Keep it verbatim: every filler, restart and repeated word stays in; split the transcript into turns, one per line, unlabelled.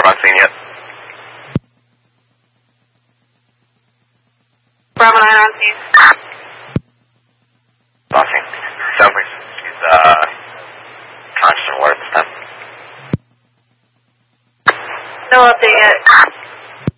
on scene yet?
Bravo nine on scene.
On scene. Seven, please. She's, uh, conscious and alert this time.
No update yet.